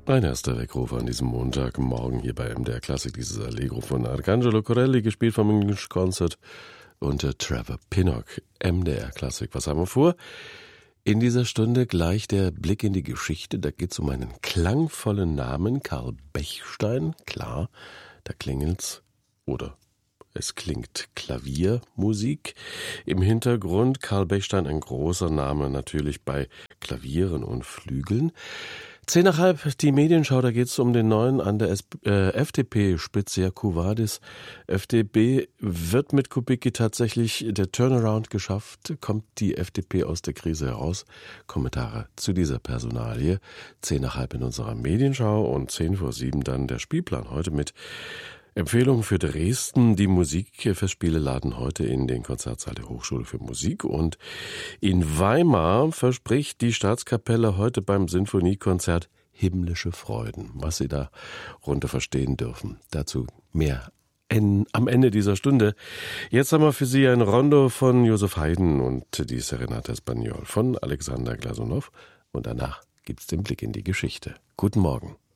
Mein erster Weckruf an diesem Montagmorgen hier bei MDR Klassik, dieses Allegro von Arcangelo Corelli, gespielt vom English Concert und Trevor Pinnock. MDR Klassik, was haben wir vor? In dieser Stunde gleich der Blick in die Geschichte. Da geht es um einen klangvollen Namen, Carl Bechstein. Klar, da klingelt's. Oder es klingt Klaviermusik. Im Hintergrund Carl Bechstein, ein großer Name natürlich bei Klavieren und Flügeln. 10:30, die Medienschau, da geht es um den neuen an der FDP-Spitze, Jakubowicz. FDP wird mit Kubicki tatsächlich der Turnaround geschafft. Kommt die FDP aus der Krise heraus? Kommentare zu dieser Personalie. 10:30 in unserer Medienschau und 6:10 dann der Spielplan. Heute mit Empfehlungen für Dresden. Die Musikfestspiele laden heute in den Konzertsaal der Hochschule für Musik. Und in Weimar verspricht die Staatskapelle heute beim Sinfoniekonzert himmlische Freuden. Was Sie darunter verstehen dürfen. Dazu mehr am Ende dieser Stunde. Jetzt haben wir für Sie ein Rondo von Joseph Haydn und die Serenata Espagnole von Alexander Glasunow. Und danach gibt's den Blick in die Geschichte. Guten Morgen.